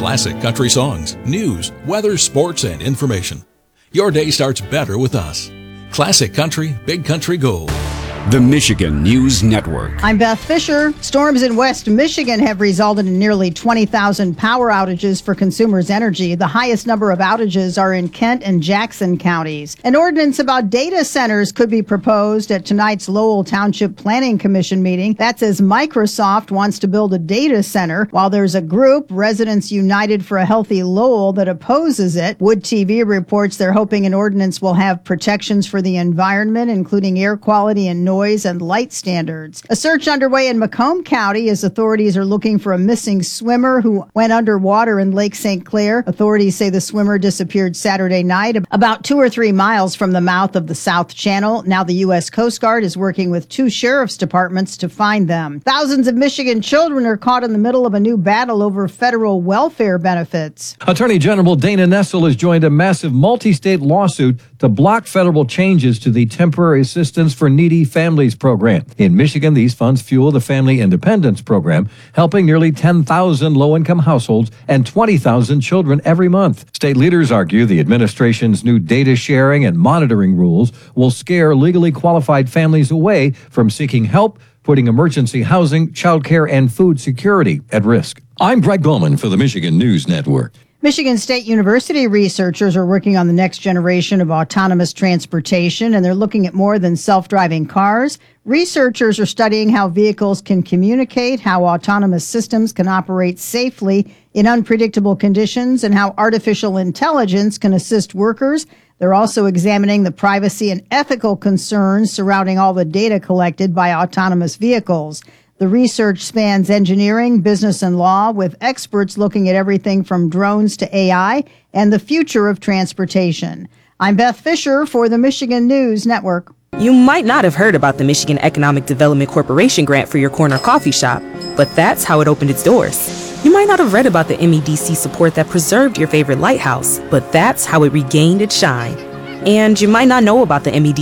Classic country songs, news, weather, sports, and information. Your day starts better with us. Classic Country, Big Country Gold. The Michigan News Network. I'm Beth Fisher. Storms in West Michigan have resulted in nearly 20,000 power outages for Consumers Energy. The highest number of outages are in Kent and Jackson counties. An ordinance about data centers could be proposed at tonight's Lowell Township Planning Commission meeting. That's as Microsoft wants to build a data center, while there's a group, Residents United for a Healthy Lowell, that opposes it. Wood TV reports they're hoping an ordinance will have protections for the environment, including air quality and noise and light standards. A search underway in Macomb County as authorities are looking for a missing swimmer who went underwater in Lake St. Clair. Authorities say the swimmer disappeared Saturday night about 2 or 3 miles from the mouth of the South Channel. Now the U.S. Coast Guard is working with 2 sheriff's departments to find them. Thousands of Michigan children are caught in the middle of a new battle over federal welfare benefits. Attorney General Dana Nessel has joined a massive multi-state lawsuit to block federal changes to the Temporary Assistance for Needy Families program. In Michigan, these funds fuel the Family Independence program, helping nearly 10,000 low-income households and 20,000 children every month. State leaders argue the administration's new data sharing and monitoring rules will scare legally qualified families away from seeking help, putting emergency housing, childcare, and food security at risk. I'm Greg Bowman for the Michigan News Network. Michigan State University researchers are working on the next generation of autonomous transportation, and they're looking at more than self-driving cars. Researchers are studying how vehicles can communicate, how autonomous systems can operate safely in unpredictable conditions, and how artificial intelligence can assist workers. They're also examining the privacy and ethical concerns surrounding all the data collected by autonomous vehicles. The research spans engineering, business, and law, with experts looking at everything from drones to AI and the future of transportation. I'm Beth Fisher for the Michigan News Network. You might not have heard about the Michigan Economic Development Corporation grant for your corner coffee shop, but that's how it opened its doors. You might not have read about the MEDC support that preserved your favorite lighthouse, but that's how it regained its shine. And you might not know about the MEDC